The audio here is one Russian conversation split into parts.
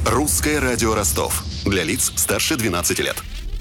Русское радио Ростов. Для лиц старше 12 лет.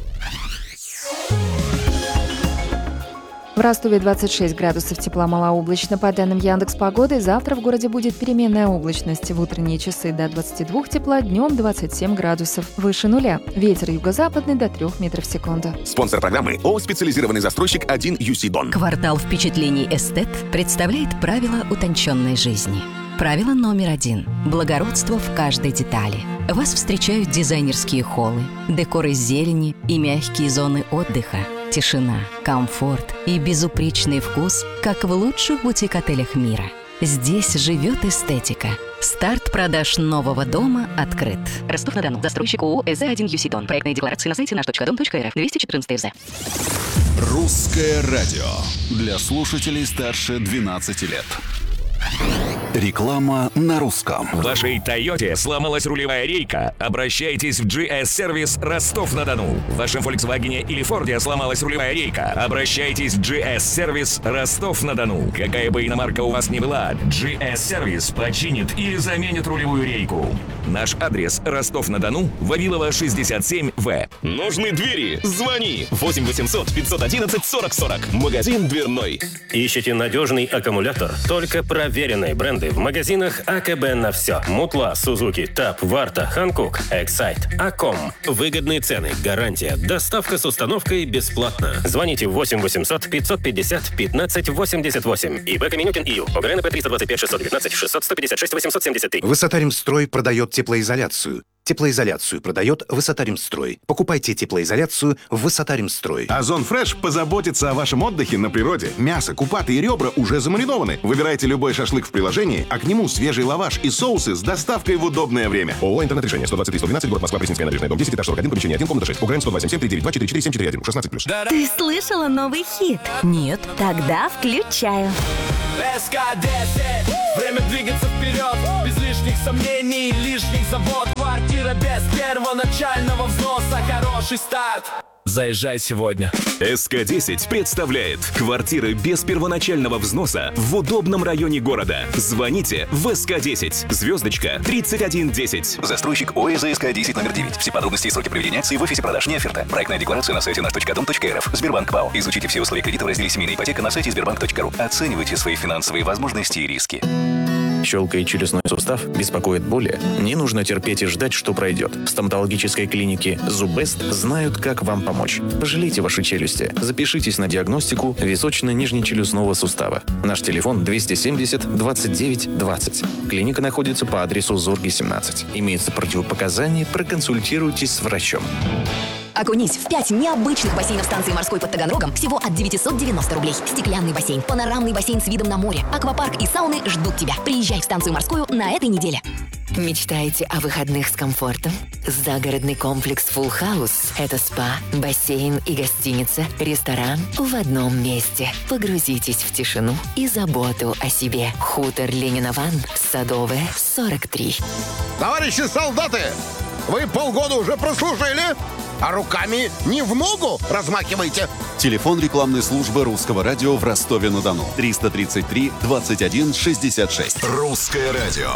В Ростове 26 градусов тепла, малооблачно. По данным Яндекс.Погоды, завтра в городе будет переменная облачность. В утренние часы до 22 тепла, днем 27 градусов. Выше нуля. Ветер юго-западный до 3 метров в секунду. Спонсор программы ООО «Специализированный застройщик 1 UC Дон». Квартал впечатлений «Эстет» представляет правила утонченной жизни. Правило номер 1. Благородство в каждой детали. Вас встречают дизайнерские холлы, декор из зелени и мягкие зоны отдыха. Тишина, комфорт и безупречный вкус, как в лучших бутик-отелях мира. Здесь живет эстетика. Старт продаж нового дома открыт. Ростов-на-Дону. Застройщик ООО «ЭЗ-1 UC Дон». Проектные декларации на сайте наш.дом.рф. 214 ФЗ. Русское радио. Для слушателей старше 12 лет. Реклама на русском. В вашей «Тойоте» сломалась рулевая рейка? Обращайтесь в GS-сервис Ростов-на-Дону. В вашем «Фольксвагене» или «Форде» сломалась рулевая рейка? Обращайтесь в GS-сервис Ростов-на-Дону. Какая бы иномарка у вас ни была, GS-сервис починит или заменит рулевую рейку. Наш адрес: Ростов-на-Дону, Вавилова, 67В. Нужны двери? Звони 8 800 511 40 40. Магазин дверной. Ищете надежный аккумулятор? Только проверенные бренды в магазинах АКБ на все. Мутла, Сузуки, ТАП, Варта, Ханкук, Эксайт, Аком. Выгодные цены, гарантия, доставка с установкой бесплатно. Звоните 8 800 550 15 88. ИБ Каменюкин ИЮ. ОГРНП 325 619 600 156 873. Высотаримстрой продает теплоизоляцию. Теплоизоляцию продает Высотаримстрой. Покупайте теплоизоляцию в Высотаримстрой. Озон Фреш позаботится о вашем отдыхе на природе. Мясо, купаты и ребра уже замаринованы. Выбирайте любой шашлык в приложении, а к нему свежий лаваш и соусы с доставкой в удобное время. ООО «Интернет-решение». 123-112, город Москва, Пресненская набережная, дом 10, этаж 41, помещение 1, комната 6. УГРН 127 392 44 741, 16+. Ты слышала новый хит? Нет. Тогда включаю. СК-10. Время двигаться вперед. Без лишних сомнений, лишних забот. Квартира без первоначального взноса. Хороший старт. Заезжай сегодня. СК-10 представляет квартиры без первоначального взноса в удобном районе города. Звоните в СК-10. Звездочка 3110. Застройщик ОЭЗ СК-10 номер 9. Все подробности и сроки проведения акции в офисе продаж не оферта. Проектная декларация на сайте наш.дом.рф. Сбербанк ПАО. Изучите все условия кредита в разделе «Семейная ипотека» на сайте sberbank.ru. Оценивайте свои финансовые возможности и риски. Щелкает челюстной сустав, беспокоит боли? Не нужно терпеть и ждать, что пройдет. В стоматологической клинике «Зубест» знают, как вам помочь. Пожалейте ваши челюсти. Запишитесь на диагностику височно-нижнечелюстного сустава. Наш телефон 270 29 20. Клиника находится по адресу Зорги, 17. Имеются противопоказания, проконсультируйтесь с врачом. Окунись в 5 необычных бассейнов станции морской под Таганрогом всего от 990 рублей. Стеклянный бассейн, панорамный бассейн с видом на море, аквапарк и сауны ждут тебя. Приезжай в станцию морскую на этой неделе. Мечтаете о выходных с комфортом? Загородный комплекс Full House – это спа, бассейн и гостиница, ресторан в одном месте. Погрузитесь в тишину и заботу о себе. Хутор Ленина-Ван, Садовая, 43. Товарищи солдаты, вы полгода уже прослужили, а руками не в ногу размахиваете. Телефон рекламной службы Русского радио в Ростове-на-Дону. 333 21 66. Русское радио.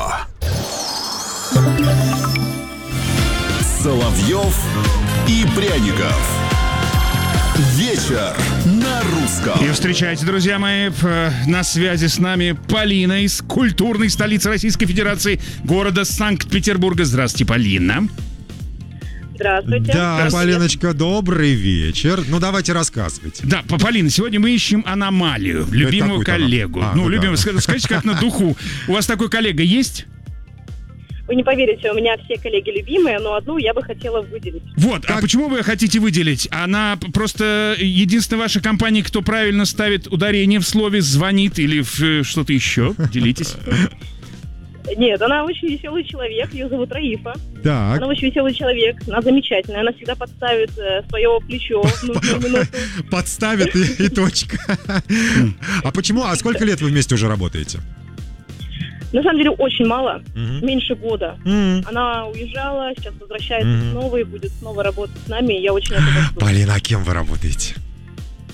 Соловьев и Пряников. Вечер на русском. И встречайте, друзья мои, на связи с нами Полина из культурной столицы Российской Федерации, города Санкт-Петербурга. Здравствуйте, Полина. Здравствуйте. Да, Здравствуйте. Полиночка, добрый вечер. Ну, давайте рассказывайте. Да, Полина, сегодня мы ищем аномалию, любимую коллегу. Любимую, скажите, как на духу. У вас такой коллега есть? Вы не поверите, у меня все коллеги любимые, но одну я бы хотела выделить. Вот, а почему вы хотите выделить? Она просто единственная ваша компания, кто правильно ставит ударение в слове, звонит или в что-то еще? Делитесь. Нет, она очень веселый человек, ее зовут Раифа. Так. Она очень веселый человек, она замечательная, она всегда подставит свое плечо в нужную минуту. Подставит и точка. А почему? А сколько лет вы вместе уже работаете? На самом деле очень мало, меньше года. Она уезжала, сейчас возвращается снова и будет снова работать с нами, и я очень этого жду. Полина, а кем вы работаете?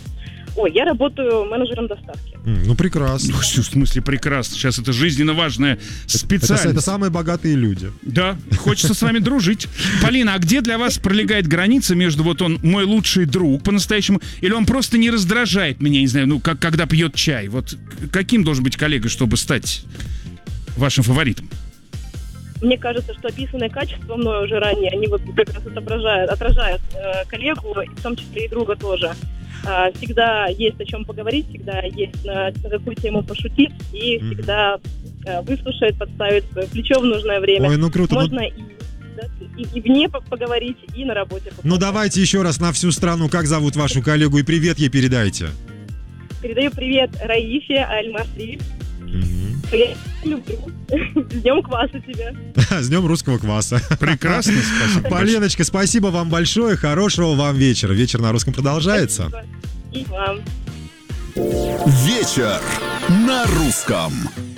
Ой, я работаю менеджером доставки. Ну, прекрасно. В смысле прекрасно? Сейчас это жизненно важная специальность. Это самые богатые люди. Да, хочется с вами дружить. Полина, а где для вас пролегает граница между вот он мой лучший друг по-настоящему, или он просто не раздражает меня, не знаю, ну, как когда пьет чай? Вот каким должен быть коллега, чтобы стать вашим фаворитом? Мне кажется, что описанные качества мной уже ранее, они вот как раз отражают коллегу, в том числе и друга тоже. Всегда есть о чем поговорить, всегда есть на какую тему пошутить, и всегда выслушает, подставит свое плечо в нужное время. Ой, ну круто. Можно и вне поговорить, и на работе. Ну давайте еще раз на всю страну, как зовут вашу коллегу, и привет ей передайте. Передаю привет Раифе Аль-Масри. Я люблю. С днем кваса тебя. С днем русского кваса. Прекрасно, спасибо. Поленочка, спасибо вам большое, хорошего вам вечера. Вечер на русском продолжается. Спасибо. И вам. Вечер на русском.